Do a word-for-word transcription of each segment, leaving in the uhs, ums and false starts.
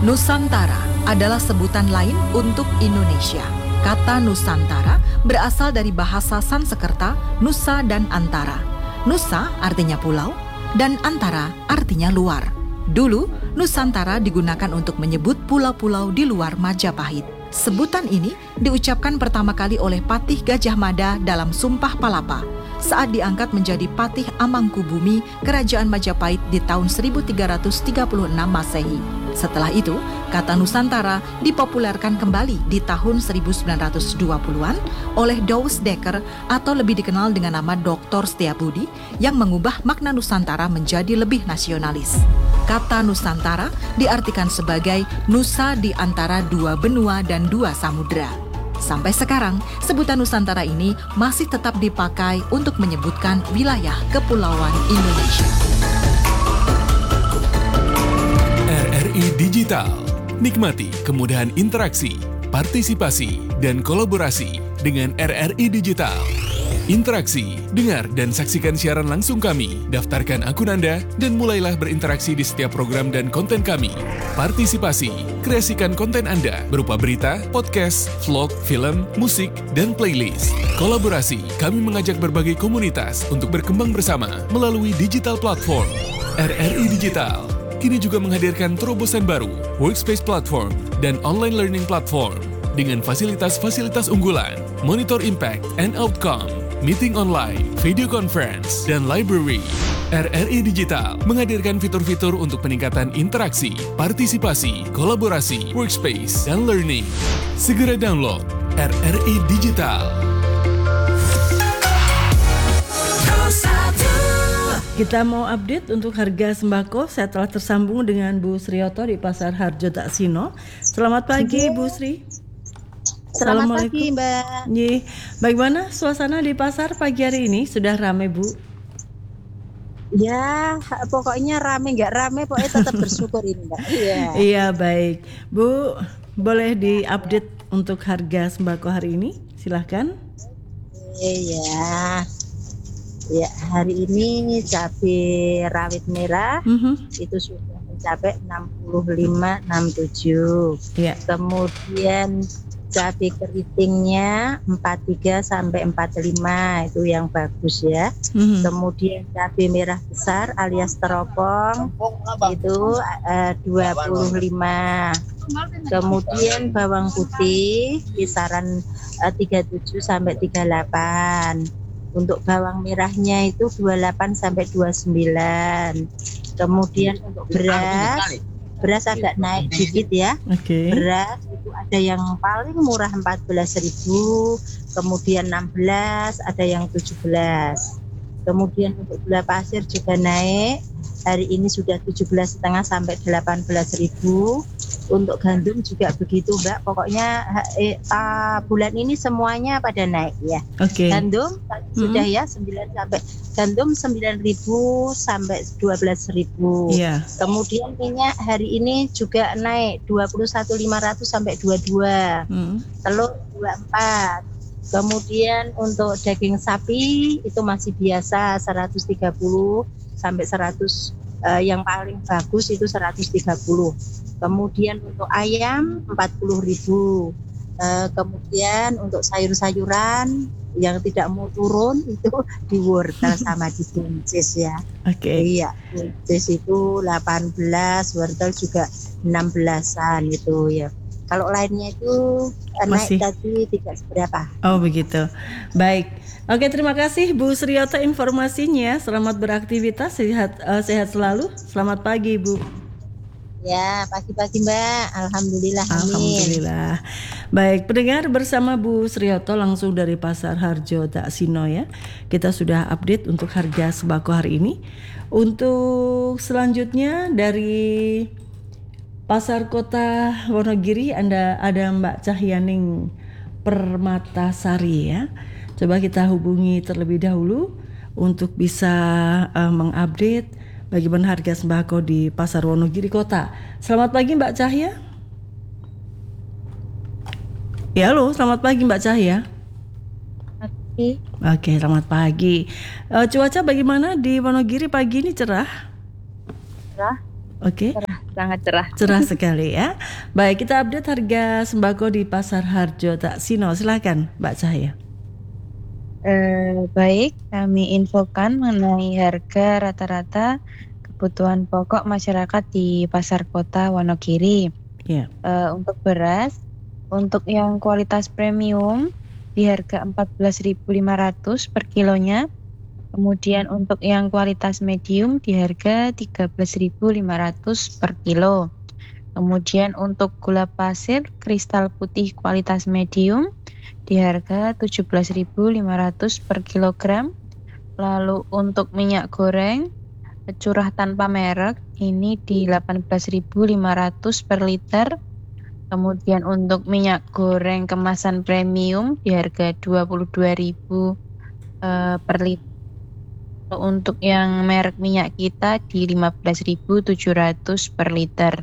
Nusantara adalah sebutan lain untuk Indonesia. Kata Nusantara berasal dari bahasa Sanskerta Nusa dan Antara. Nusa artinya pulau dan Antara artinya luar. Dulu, Nusantara digunakan untuk menyebut pulau-pulau di luar Majapahit. Sebutan ini diucapkan pertama kali oleh Patih Gajah Mada dalam Sumpah Palapa saat diangkat menjadi Patih Amangkubumi Kerajaan Majapahit di tahun seribu tiga ratus tiga puluh enam Masehi. Setelah itu, kata Nusantara dipopulerkan kembali di tahun seribu sembilan ratus dua puluhan oleh Douwe Dekker atau lebih dikenal dengan nama doktor Setiabudi yang mengubah makna Nusantara menjadi lebih nasionalis. Kata Nusantara diartikan sebagai Nusa di antara dua benua dan dua samudera. Sampai sekarang, sebutan Nusantara ini masih tetap dipakai untuk menyebutkan wilayah kepulauan Indonesia. R R I Digital. Nikmati kemudahan interaksi, partisipasi, dan kolaborasi dengan R R I Digital. Interaksi, dengar dan saksikan siaran langsung kami, daftarkan akun Anda, dan mulailah berinteraksi di setiap program dan konten kami. Partisipasi, kreasikan konten Anda berupa berita, podcast, vlog, film, musik, dan playlist. Kolaborasi, kami mengajak berbagai komunitas untuk berkembang bersama melalui digital platform. R R I Digital kini juga menghadirkan terobosan baru, workspace platform, dan online learning platform dengan fasilitas-fasilitas unggulan, monitor impact and outcome, meeting online, video conference, dan library. R R I Digital menghadirkan fitur-fitur untuk peningkatan interaksi, partisipasi, kolaborasi, workspace, dan learning. Segera download R R I Digital. Kita mau update untuk harga sembako. Saya telah tersambung dengan Bu Sriyoto di Pasar Harjo Taksino. Selamat pagi, Bu Sri. Selamat pagi, Mbak. Nih, bagaimana suasana di pasar pagi hari ini? Sudah ramai, Bu? Ya, pokoknya rame nggak rame, pokoknya tetap bersyukur ini, Mbak. Iya. Iya, baik. Bu, boleh diupdate untuk harga sembako hari ini? Silahkan. Iya. Ya, hari ini cabai rawit merah Mm-hmm. itu sudah mencapai enam puluh lima enam puluh tujuh. Ya. Kemudian cabai keritingnya empat puluh tiga sampai empat puluh lima, itu yang bagus ya. Mm-hmm. Kemudian cabai merah besar alias teropong itu uh, dua puluh lima. Kemudian bawang putih kisaran uh, tiga puluh tujuh sampai tiga puluh delapan. Untuk bawang merahnya itu dua puluh delapan sampai dua puluh sembilan. Kemudian untuk beras, beras agak naik dikit ya. Oke. Okay. Beras itu ada yang paling murah empat belas ribu, kemudian enam belas, ada yang tujuh belas. Kemudian untuk gula pasir juga naik. Hari ini sudah tujuh belas koma lima sampai delapan belas ribu. Untuk gandum juga begitu, Mbak. Pokoknya eh, uh, bulan ini semuanya pada naik ya. Oke. Okay. Gandum hmm. sudah ya sembilan sampai gandum sembilan ribu sampai dua belas ribu. Iya. Yeah. Kemudian minyak hari ini juga naik dua puluh satu ribu lima ratus sampai dua puluh dua. Hmm. Telur dua puluh empat. Kemudian untuk daging sapi itu masih biasa seratus tiga puluh sampai seratus, uh, yang paling bagus itu seratus tiga puluh. Kemudian untuk ayam empat puluh ribu. Uh, kemudian untuk sayur-sayuran yang tidak mau turun itu di wortel sama di buncis ya. Oke. Okay. Iya, buncis itu delapan belas, wortel juga enam belasan itu ya. Kalau lainnya itu naik tapi tidak seberapa. Oh begitu. Baik. Oke, terima kasih Bu Sriyoto informasinya. Selamat beraktivitas, sehat uh, sehat selalu. Selamat pagi, Bu. Ya, pagi-pagi Mbak. Alhamdulillah. Amin. Alhamdulillah. Baik, pendengar, bersama Bu Sriyoto langsung dari Pasar Harjo Taksino ya. Kita sudah update untuk harga sembako hari ini. Untuk selanjutnya dari Pasar Kota Wonogiri Anda ada Mbak Cahyaning Permatasari ya. Coba kita hubungi terlebih dahulu untuk bisa uh, mengupdate bagaimana harga sembako di Pasar Wonogiri Kota. Selamat pagi Mbak Cahya. Ya, halo, selamat pagi Mbak Cahya. Pagi. Oke, selamat pagi. Uh, cuaca bagaimana di Wonogiri pagi ini, cerah? Cerah. Oke. Cerah. sangat cerah. Cerah sekali ya. Baik, kita update harga sembako di Pasar Harjo Taksino. Silakan Mbak Cahaya. Eh, baik, kami infokan mengenai harga rata-rata kebutuhan pokok masyarakat di Pasar Kota Wonogiri. Yeah. Eh, untuk beras, untuk yang kualitas premium di harga empat belas ribu lima ratus per kilonya. Kemudian untuk yang kualitas medium di harga tiga belas ribu lima ratus per kilo. Kemudian untuk gula pasir kristal putih kualitas medium di harga tujuh belas ribu lima ratus per kilogram. Lalu untuk minyak goreng curah tanpa merek ini di delapan belas ribu lima ratus per liter. Kemudian untuk minyak goreng kemasan premium di harga dua puluh dua ribu uh, per liter. Untuk yang merek minyak kita di lima belas ribu tujuh ratus per liter.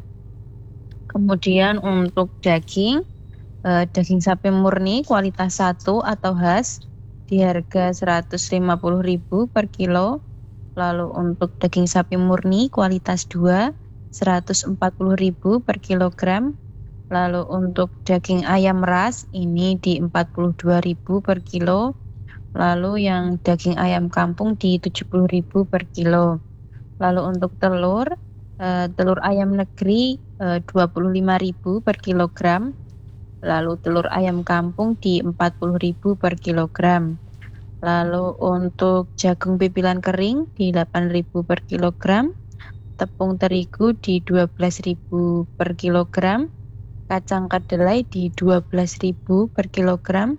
Kemudian untuk daging, eh, daging sapi murni kualitas satu atau khas di harga seratus lima puluh ribu per kilo. Lalu untuk daging sapi murni kualitas dua, seratus empat puluh ribu per kilogram. Lalu untuk daging ayam ras ini di empat puluh dua ribu per kilo. Lalu yang daging ayam kampung di tujuh puluh ribu per kilo. Lalu untuk telur, uh, telur ayam negeri uh, dua puluh lima ribu per kilogram. Lalu telur ayam kampung di empat puluh ribu per kilogram. Lalu untuk jagung pipilan kering di delapan ribu per kilogram. Tepung terigu di dua belas ribu per kilogram. Kacang kedelai di dua belas ribu per kilogram.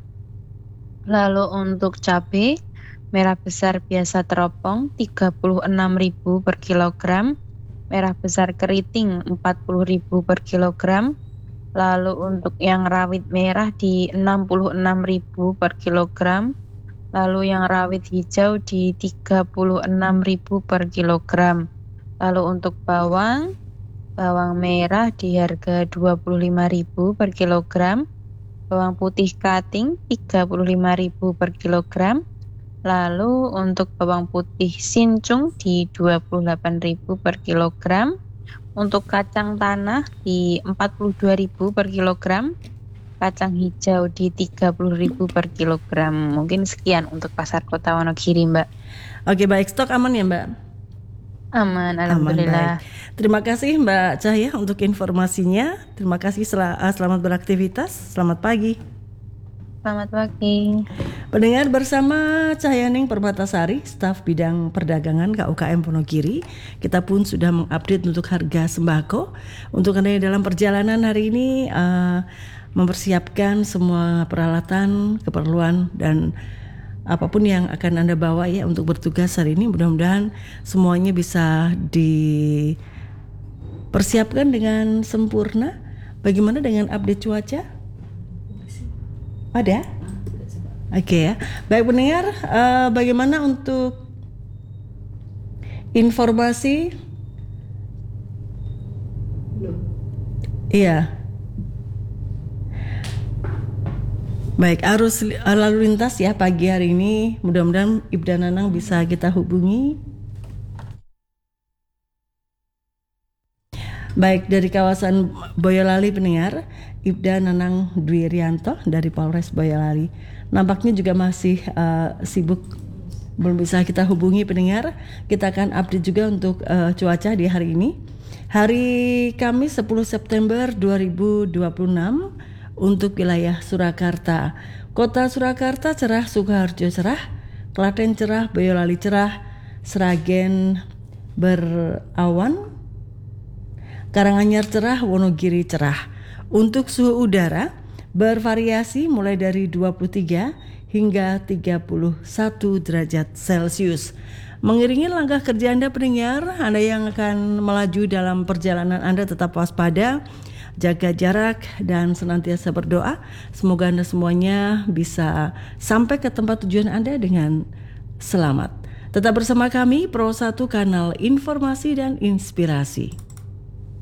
Lalu untuk cabai merah besar biasa teropong tiga puluh enam ribu per kilogram, merah besar keriting empat puluh ribu per kilogram. Lalu untuk yang rawit merah di enam puluh enam ribu per kilogram. Lalu yang rawit hijau di tiga puluh enam ribu per kilogram. Lalu untuk bawang, bawang merah di harga dua puluh lima ribu per kilogram. Bawang putih cutting tiga puluh lima ribu per kilogram. Lalu untuk bawang putih sincung di dua puluh delapan ribu per kilogram. Untuk kacang tanah di empat puluh dua ribu per kilogram. Kacang hijau di tiga puluh ribu per kilogram. Mungkin sekian untuk Pasar Kota Wonogiri, Mbak. Oke, baik, stok aman ya, Mbak? Aman, alhamdulillah. Aman, terima kasih Mbak Cahaya untuk informasinya. Terima kasih, sel- selamat beraktivitas. Selamat pagi. Selamat pagi. Pendengar, bersama Cahyaning Perbatasari, staf bidang perdagangan K U K M Wonogiri, kita pun sudah mengupdate untuk harga sembako. Untuk Anda yang dalam perjalanan hari ini uh, mempersiapkan semua peralatan, keperluan dan apapun yang akan Anda bawa ya untuk bertugas hari ini, mudah-mudahan semuanya bisa dipersiapkan dengan sempurna. Bagaimana dengan update cuaca? Ada? Oke okay, ya. Baik pendengar, uh, bagaimana untuk informasi? Belum. Iya. Baik, arus lalu lintas ya pagi hari ini, mudah-mudahan Ibda Nanang bisa kita hubungi. Baik, dari kawasan Boyolali pendengar, Ibda Nanang Dwi Rianto dari Polres Boyolali. Nampaknya juga masih uh, sibuk, belum bisa kita hubungi pendengar. Kita akan update juga untuk uh, cuaca di hari ini. Hari Kamis sepuluh September dua ribu dua puluh enam. Untuk wilayah Surakarta, Kota Surakarta cerah, Sukoharjo cerah, Klaten cerah, Boyolali cerah, Sragen berawan, Karanganyar cerah, Wonogiri cerah. Untuk suhu udara bervariasi mulai dari dua puluh tiga hingga tiga puluh satu derajat Celcius. Mengiringi langkah kerja Anda pendengar, Anda yang akan melaju dalam perjalanan Anda tetap waspada, jaga jarak dan senantiasa berdoa. Semoga Anda semuanya bisa sampai ke tempat tujuan Anda dengan selamat. Tetap bersama kami, Pro satu Kanal Informasi dan Inspirasi.